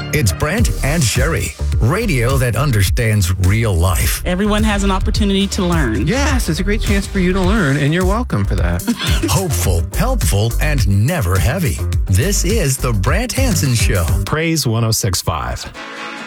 It's Brent and Sherry, radio that understands real life. Everyone has an opportunity to learn. Yes, it's a great chance for you to learn, and you're welcome for that. Hopeful, helpful, and never heavy. This is the Brent Hansen Show. Praise 106.5.